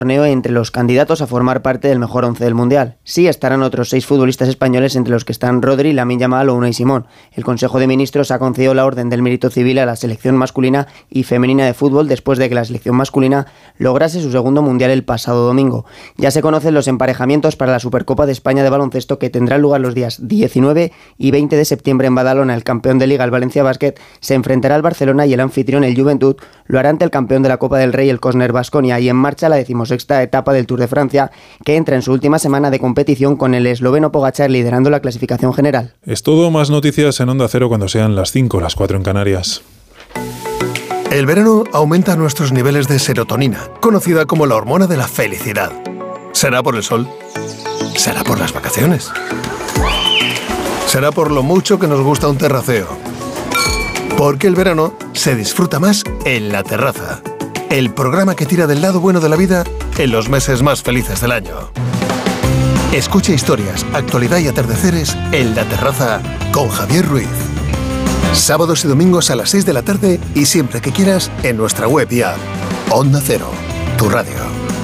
torneo entre los candidatos a formar parte del mejor 11 del Mundial. Sí estarán otros 6 futbolistas españoles, entre los que están Rodri, Lamine Yamal o Unai Simón. El Consejo de Ministros ha concedido la Orden del Mérito Civil a la selección masculina y femenina de fútbol después de que la selección masculina lograse su segundo Mundial el pasado domingo. Ya se conocen los emparejamientos para la Supercopa de España de baloncesto, que tendrá lugar los días 19 y 20 de septiembre en Badalona. El campeón de Liga, el Valencia Basket, se enfrentará al Barcelona y el anfitrión, el Juventud, lo hará ante el campeón de la Copa del Rey, el Cosner Baskonia. Y en marcha la 16ª etapa del Tour de Francia, que entra en su última semana de competición con el esloveno Pogačar liderando la clasificación general. Es todo, más noticias en Onda Cero cuando sean las 5, las 4 en Canarias. El verano aumenta nuestros niveles de serotonina, conocida como la hormona de la felicidad. ¿Será por el sol? ¿Será por las vacaciones? ¿Será por lo mucho que nos gusta un terraceo? Porque el verano se disfruta más en La Terraza, el programa que tira del lado bueno de la vida en los meses más felices del año. Escucha historias, actualidad y atardeceres en La Terraza con Javier Ruiz. Sábados y domingos a las 6 de la tarde y siempre que quieras en nuestra web y app. Onda Cero, tu radio.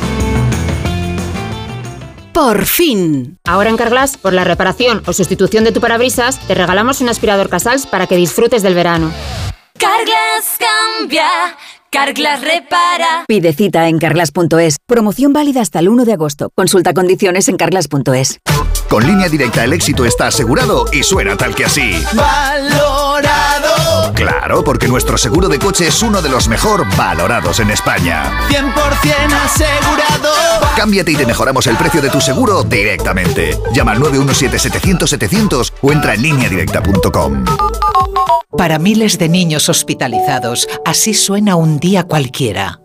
¡Por fin! Ahora en Carglass, por la reparación o sustitución de tu parabrisas, te regalamos un aspirador Casals para que disfrutes del verano. Carglass cambia, Carglass repara. Pide cita en carglass.es. Promoción válida hasta el 1 de agosto. Consulta condiciones en carglass.es. Con Línea Directa el éxito está asegurado y suena tal que así. ¡Valorado! Claro, porque nuestro seguro de coche es uno de los mejor valorados en España. 100% asegurado. Cámbiate y te mejoramos el precio de tu seguro directamente. Llama al 917-700-700 o entra en lineadirecta.com. Para miles de niños hospitalizados, así suena un día cualquiera.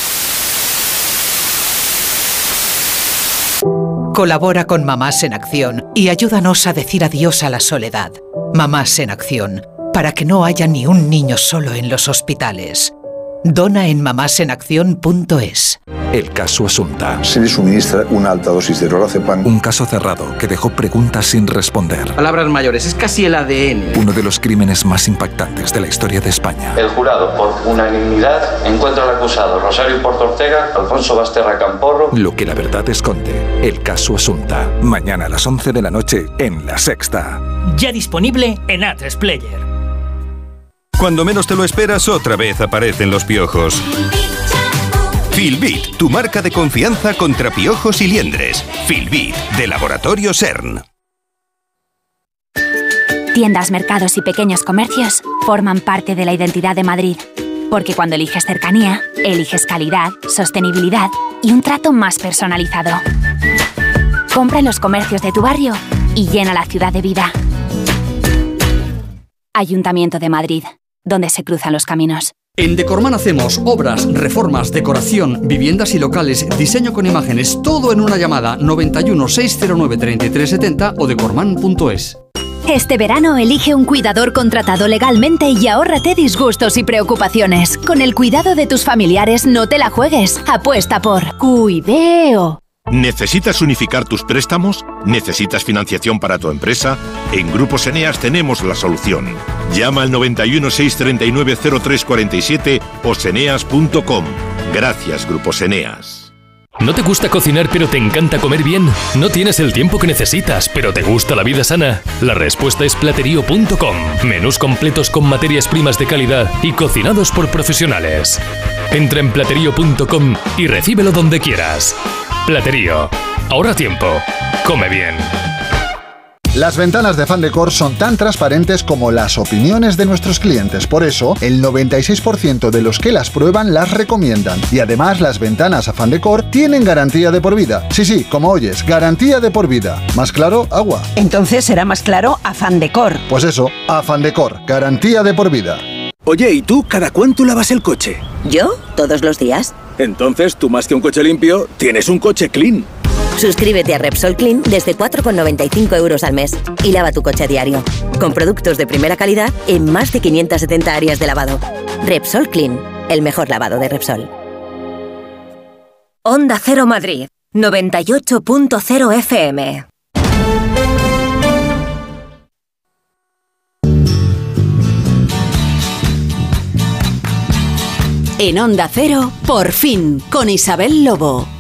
Colabora con Mamás en Acción y ayúdanos a decir adiós a la soledad. Mamás en Acción, para que no haya ni un niño solo en los hospitales. Dona en mamásenacción.es. El caso Asunta. Se le suministra una alta dosis de lorazepam. Un caso cerrado que dejó preguntas sin responder. Palabras mayores, es casi el ADN. Uno de los crímenes más impactantes de la historia de España. El jurado, por unanimidad, encuentra al acusado Rosario Porto Ortega, Alfonso Basterra Camporro. Lo que la verdad esconde. El caso Asunta. Mañana a las 11 de la noche en La Sexta. Ya disponible en A3 Player. Cuando menos te lo esperas, otra vez aparecen los piojos. Filbit, tu marca de confianza contra piojos y liendres. Filbit, de Laboratorio CERN. Tiendas, mercados y pequeños comercios forman parte de la identidad de Madrid. Porque cuando eliges cercanía, eliges calidad, sostenibilidad y un trato más personalizado. Compra en los comercios de tu barrio y llena la ciudad de vida. Ayuntamiento de Madrid, donde se cruzan los caminos. En Decorman hacemos obras, reformas, decoración, viviendas y locales, diseño con imágenes, todo en una llamada 91 609 3370 o decorman.es. Este verano elige un cuidador contratado legalmente y ahórrate disgustos y preocupaciones. Con el cuidado de tus familiares no te la juegues. Apuesta por Cuideo. ¿Necesitas unificar tus préstamos? ¿Necesitas financiación para tu empresa? En Grupos Eneas tenemos la solución. Llama al 91 639 0347 o seneas.com. Gracias, Grupos Eneas. ¿No te gusta cocinar pero te encanta comer bien? ¿No tienes el tiempo que necesitas pero te gusta la vida sana? La respuesta es Platerío.com. Menús completos con materias primas de calidad y cocinados por profesionales. Entra en Platerío.com y recíbelo donde quieras. Platerío. Ahorra tiempo. Come bien. Las ventanas de Fandecor son tan transparentes como las opiniones de nuestros clientes. Por eso, el 96% de los que las prueban las recomiendan. Y además, las ventanas a Fandecor tienen garantía de por vida. Sí, como oyes, garantía de por vida. ¿Más claro? Agua. Entonces será más claro a Fandecor. Pues eso, a Fandecor, garantía de por vida. Oye, ¿y tú cada cuánto lavas el coche? ¿Yo? Todos los días. Entonces, tú más que un coche limpio, tienes un coche clean. Suscríbete a Repsol Clean desde 4,95 € al mes y lava tu coche a diario. Con productos de primera calidad en más de 570 áreas de lavado. Repsol Clean, el mejor lavado de Repsol. Onda Cero Madrid, 98.0 FM. En Onda Cero, por fin, con Isabel Lobo.